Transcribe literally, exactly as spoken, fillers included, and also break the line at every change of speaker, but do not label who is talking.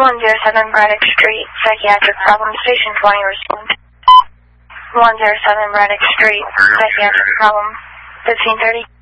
one oh seven Braddock Street, Psychiatric Problem, Station twenty, respond. one oh seven Braddock Street, Psychiatric Problem, fifteen thirty.